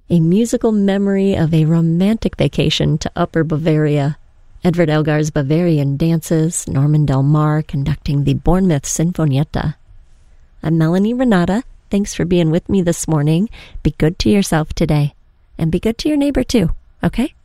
a musical memory of a romantic vacation to Upper Bavaria. Edward Elgar's Bavarian Dances, Norman Del Mar conducting the Bournemouth Sinfonietta. I'm Melanie Renata. Thanks for being with me this morning. Be good to yourself today, and be good to your neighbor too, okay?